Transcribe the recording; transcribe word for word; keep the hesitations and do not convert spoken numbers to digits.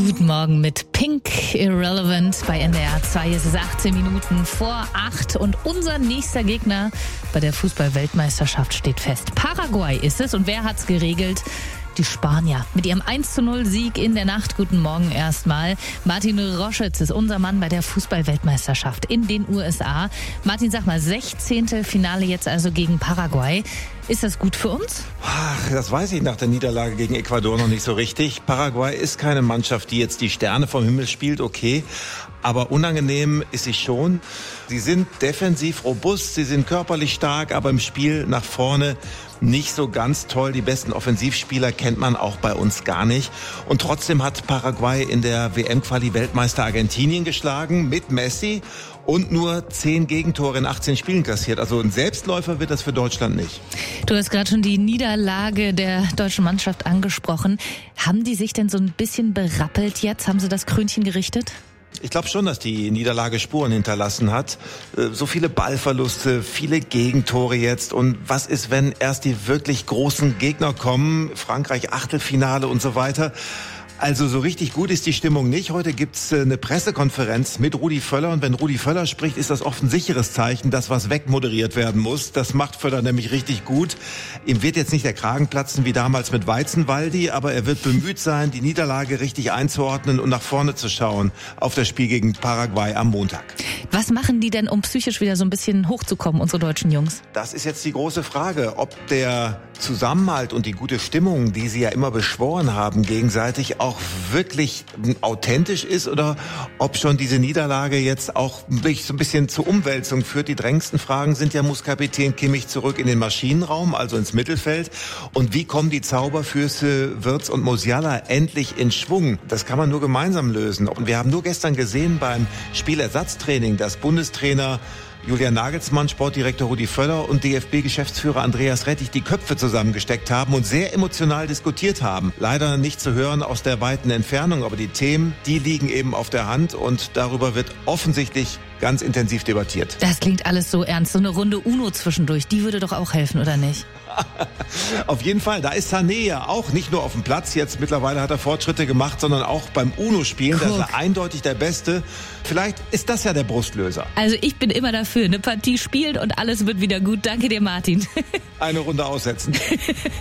Guten Morgen mit Pink Irrelevant bei N D R zwei. Es ist achtzehn Minuten vor acht und unser nächster Gegner bei der Fußball-Weltmeisterschaft steht fest. Paraguay ist es und wer hat's geregelt? Die Spanier mit ihrem eins zu null Sieg in der Nacht. Guten Morgen erstmal. Martin Roschitz ist unser Mann bei der Fußball-Weltmeisterschaft in den U S A. Martin, sag mal, sechzehnte Finale jetzt also gegen Paraguay. Ist das gut für uns? Ach, das weiß ich nach der Niederlage gegen Ecuador noch nicht so richtig. Paraguay ist keine Mannschaft, die jetzt die Sterne vom Himmel spielt, okay. Aber unangenehm ist sie schon. Sie sind defensiv robust, sie sind körperlich stark, aber im Spiel nach vorne nicht so ganz toll. Die besten Offensivspieler kennt man auch bei uns gar nicht. Und trotzdem hat Paraguay in der W M-Quali Weltmeister Argentinien geschlagen mit Messi und nur zehn Gegentore in achtzehn Spielen kassiert. Also ein Selbstläufer wird das für Deutschland nicht. Du hast gerade schon die Niederlage der deutschen Mannschaft angesprochen. Haben die sich denn so ein bisschen berappelt jetzt? Haben sie das Krönchen gerichtet? Ich glaube schon, dass die Niederlage Spuren hinterlassen hat. So viele Ballverluste, viele Gegentore jetzt. Und was ist, wenn erst die wirklich großen Gegner kommen? Frankreich Achtelfinale und so weiter. Also so richtig gut ist die Stimmung nicht. Heute gibt's eine Pressekonferenz mit Rudi Völler. Und wenn Rudi Völler spricht, ist das oft ein sicheres Zeichen, dass was wegmoderiert werden muss. Das macht Völler nämlich richtig gut. Ihm wird jetzt nicht der Kragen platzen wie damals mit Weizenwaldi, aber er wird bemüht sein, die Niederlage richtig einzuordnen und nach vorne zu schauen auf das Spiel gegen Paraguay am Montag. Was machen die denn, um psychisch wieder so ein bisschen hochzukommen, unsere deutschen Jungs? Das ist jetzt die große Frage, ob der Zusammenhalt und die gute Stimmung, die sie ja immer beschworen haben, gegenseitig auch wirklich authentisch ist oder ob schon diese Niederlage jetzt auch so ein bisschen zur Umwälzung führt. Die drängendsten Fragen sind ja, muss Kapitän Kimmich zurück in den Maschinenraum, also ins Mittelfeld? Und wie kommen die Zauberfüße Wirtz und Musiala endlich in Schwung? Das kann man nur gemeinsam lösen. Und wir haben nur gestern gesehen beim Spielersatztraining, dass Bundestrainer Julian Nagelsmann, Sportdirektor Rudi Völler und D F B-Geschäftsführer Andreas Rettich die Köpfe zusammengesteckt haben und sehr emotional diskutiert haben. Leider nicht zu hören aus der weiten Entfernung, aber die Themen, die liegen eben auf der Hand und darüber wird offensichtlich ganz intensiv debattiert. Das klingt alles so ernst. So eine Runde Uno zwischendurch, die würde doch auch helfen, oder nicht? Auf jeden Fall, da ist Sané ja auch nicht nur auf dem Platz. Jetzt mittlerweile hat er Fortschritte gemacht, sondern auch beim Uno-Spielen. Da ist er eindeutig der Beste. Vielleicht ist das ja der Brustlöser. Also ich bin immer dafür. Eine Partie spielt und alles wird wieder gut. Danke dir, Martin. Eine Runde aussetzen.